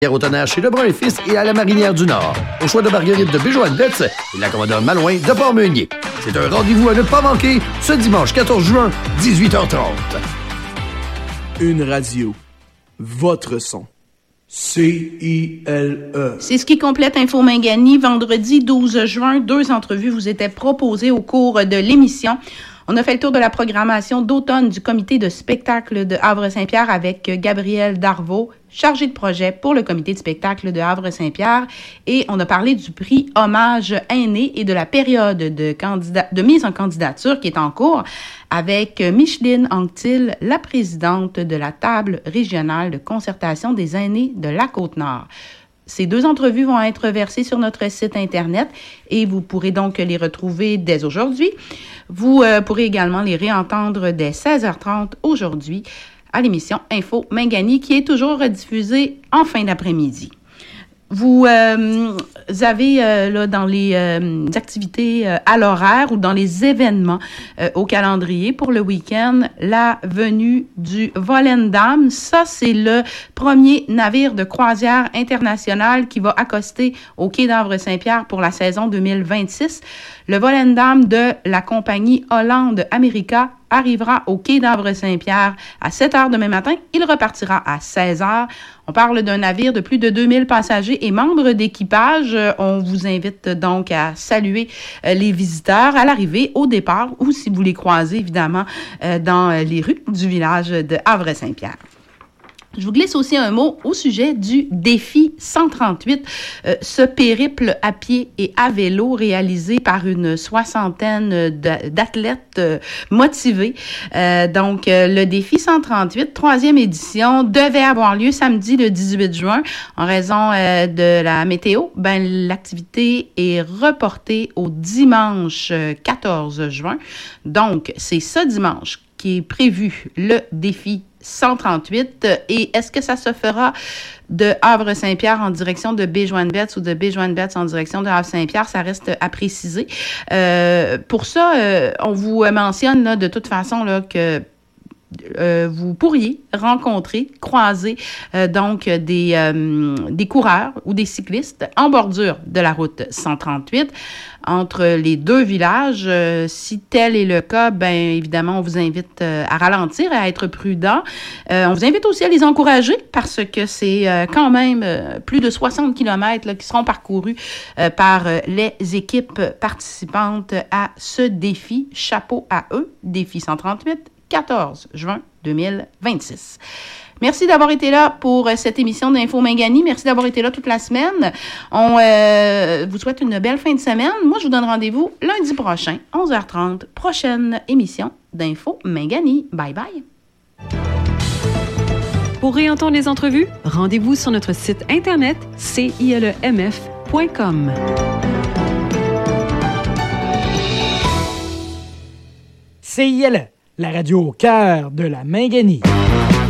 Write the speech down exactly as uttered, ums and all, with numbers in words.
Au tonnerre chez Lebrun et Fils et à la Marinière du Nord. Au choix de Marguerite de Béjoine-Betts et la commandeur Malouin de Port-Meunier. C'est un rendez-vous à ne pas manquer ce dimanche quatorze juin, dix-huit heures trente. Une radio. Votre son. C I L E. C'est ce qui complète Info Mangani. Vendredi douze juin, deux entrevues vous étaient proposées au cours de l'émission. On a fait le tour de la programmation d'automne du comité de spectacle de Havre-Saint-Pierre avec Gabriel Darvaux, chargé de projet pour le comité de spectacle de Havre-Saint-Pierre. Et on a parlé du prix Hommage Aîné et de la période de, candidat, de mise en candidature qui est en cours avec Micheline Anctil, la présidente de la table régionale de concertation des aînés de la Côte-Nord. Ces deux entrevues vont être versées sur notre site Internet et vous pourrez donc les retrouver dès aujourd'hui. Vous euh, pourrez également les réentendre dès seize heures trente aujourd'hui à l'émission Info Mangani qui est toujours rediffusée en fin d'après-midi. Vous euh, avez euh, là dans les euh, activités euh, à l'horaire ou dans les événements euh, au calendrier pour le week-end, la venue du Volendam. Ça, c'est le premier navire de croisière international qui va accoster au quai d'Havre-Saint-Pierre pour la saison deux mille vingt-six. Le Volendam de la compagnie Holland America arrivera au quai d'Havre-Saint-Pierre à sept heures demain matin. Il repartira à seize heures. On parle d'un navire de plus de deux mille passagers et membres d'équipage. On vous invite donc à saluer les visiteurs à l'arrivée, au départ ou si vous les croisez évidemment dans les rues du village de Havre-Saint-Pierre. Je vous glisse aussi un mot au sujet du défi cent trente-huit, euh, ce périple à pied et à vélo réalisé par une soixantaine d'athlètes euh, motivés. Euh, donc, euh, le défi cent trente-huit, troisième édition, devait avoir lieu samedi le dix-huit juin. En raison euh, de la météo, ben, l'activité est reportée au dimanche quatorze juin. Donc, c'est ce dimanche qui est prévu le défi cent trente-huit. Et est-ce que ça se fera de Havre-Saint-Pierre en direction de Béjoine-Betts ou de Béjoine-Betts en direction de Havre-Saint-Pierre? Ça reste à préciser. Euh, pour ça, euh, on vous mentionne là, de toute façon là, que Euh, vous pourriez rencontrer, croiser euh, donc des, euh, des coureurs ou des cyclistes en bordure de la route cent trente-huit entre les deux villages. Euh, si tel est le cas, bien évidemment, on vous invite euh, à ralentir et à être prudent. Euh, on vous invite aussi à les encourager parce que c'est euh, quand même euh, plus de soixante kilomètres là, qui seront parcourus euh, par euh, les équipes participantes à ce défi. Chapeau à eux, défi cent trente-huit. quatorze juin deux mille vingt-six. Merci d'avoir été là pour cette émission d'Info Mangani. Merci d'avoir été là toute la semaine. On euh, vous souhaite une belle fin de semaine. Moi, je vous donne rendez-vous lundi prochain, onze heures trente, prochaine émission d'Info Mangani. Bye bye. Pour réentendre les entrevues, rendez-vous sur notre site internet c i l e m f point com. C I L E, la radio au cœur de la Mangani.